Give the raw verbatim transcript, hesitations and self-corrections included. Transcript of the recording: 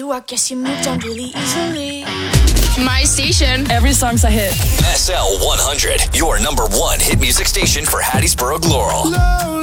you, I guess you moved on really easily. My station. Every song's a hit. S L one hundred, your number one hit music station for Hattiesburg, Laurel.